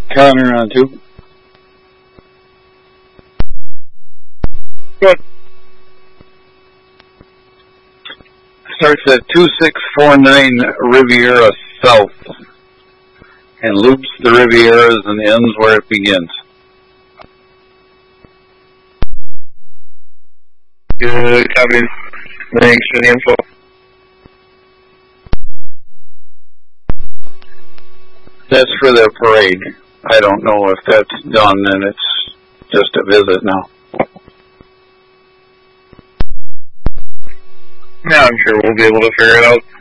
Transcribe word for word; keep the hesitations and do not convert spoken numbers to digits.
Connor on two. Good. Starts at two six four nine Riviera South and loops the Rivieras and ends where it begins. Good copy. Thanks for the info. That's for the parade. I don't know if that's done and it's just a visit now. Yeah, I'm sure we'll be able to figure it out.